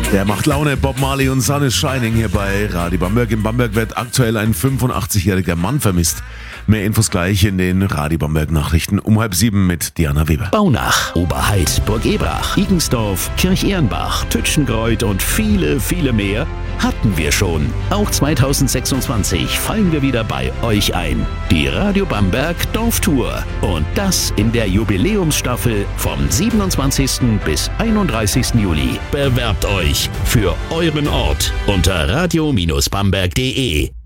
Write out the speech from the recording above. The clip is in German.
Der macht Laune, Bob Marley und Sun is Shining hier bei Radio Bamberg. In Bamberg wird aktuell ein 85-jähriger Mann vermisst. Mehr Infos gleich in den Radio Bamberg Nachrichten um 6:30 mit Diana Weber. Baunach, Oberheid, Burg Ebrach, Igensdorf, Kirch-Ehrenbach, Tütschenkreuth und viele, viele mehr hatten wir schon. Auch 2026 fallen wir wieder bei euch ein. Die Radio Bamberg Dorftour. Und das in der Jubiläumsstaffel vom 27. bis 31. Juli. Bewerbt euch für euren Ort unter radio-bamberg.de.